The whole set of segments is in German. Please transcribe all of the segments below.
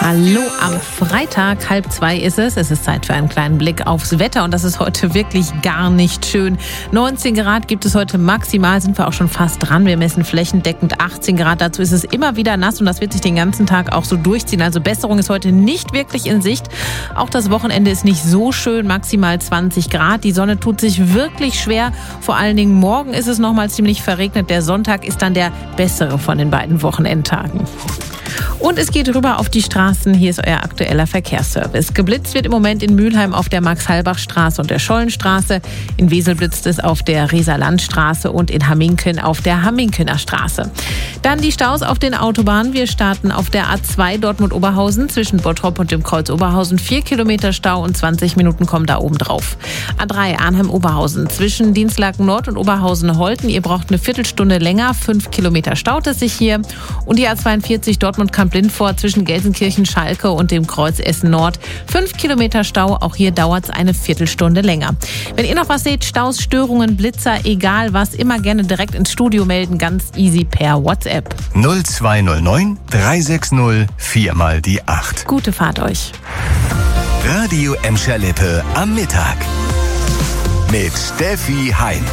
Hallo, am Freitag, 1:30 ist es. Es ist Zeit für einen kleinen Blick aufs Wetter und das ist heute wirklich gar nicht schön. 19 Grad gibt es heute maximal, sind wir auch schon fast dran. Wir messen flächendeckend 18 Grad. Dazu ist es immer wieder nass und das wird sich den ganzen Tag auch so durchziehen. Also Besserung ist heute nicht wirklich in Sicht. Auch das Wochenende ist nicht so schön, maximal 20 Grad. Die Sonne tut sich wirklich schwer. Vor allen Dingen morgen ist es nochmal ziemlich verregnet. Der Sonntag ist dann der bessere von den beiden Wochenendtagen. Und es geht rüber auf die Straßen. Hier ist euer aktueller Verkehrsservice. Geblitzt wird im Moment in Mülheim auf der Max-Halbach-Straße und der Schollenstraße. In Wesel blitzt es auf der Reser-Land-Straße und in Hamminken auf der Hamminkener Straße. Dann die Staus auf den Autobahnen. Wir starten auf der A2 Dortmund-Oberhausen zwischen Bottrop und dem Kreuz Oberhausen. 4 Kilometer Stau und 20 Minuten kommen da oben drauf. A3 Arnhem-Oberhausen zwischen Dinslaken Nord und Oberhausen-Holten. Ihr braucht eine Viertelstunde länger. 5 Kilometer staut es sich hier. Und die A42 Dortmund-Kamp-Lindfort zwischen Gelsenkirchen-Schalke und dem Kreuz Essen-Nord. 5 Kilometer Stau, auch hier dauert es eine Viertelstunde länger. Wenn ihr noch was seht, Staus, Störungen, Blitzer, egal was, immer gerne direkt ins Studio melden, ganz easy per WhatsApp. 0209 360 4x8. Gute Fahrt euch. Radio Emscher-Lippe am Mittag. Mit Steffi Hein.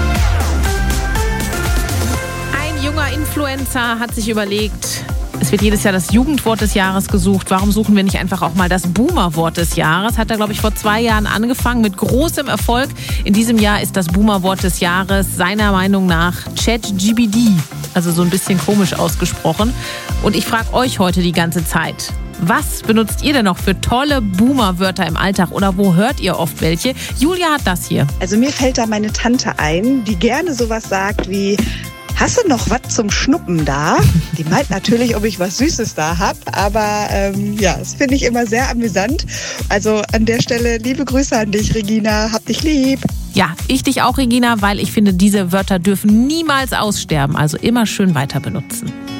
Ein junger Influencer hat sich überlegt, es wird jedes Jahr das Jugendwort des Jahres gesucht. Warum suchen wir nicht einfach auch mal das Boomer-Wort des Jahres? Hat er, glaube ich, vor 2 Jahren angefangen mit großem Erfolg. In diesem Jahr ist das Boomer-Wort des Jahres seiner Meinung nach ChatGPT. Also so ein bisschen komisch ausgesprochen. Und ich frage euch heute die ganze Zeit: Was benutzt ihr denn noch für tolle Boomer-Wörter im Alltag oder wo hört ihr oft welche? Julia hat das hier. Also mir fällt da meine Tante ein, die gerne sowas sagt wie: Hast du noch was zum Schnuppen da? Die meint natürlich, ob ich was Süßes da habe, aber das finde ich immer sehr amüsant. Also an der Stelle liebe Grüße an dich, Regina. Hab dich lieb. Ja, ich dich auch, Regina, weil ich finde, diese Wörter dürfen niemals aussterben. Also immer schön weiter benutzen.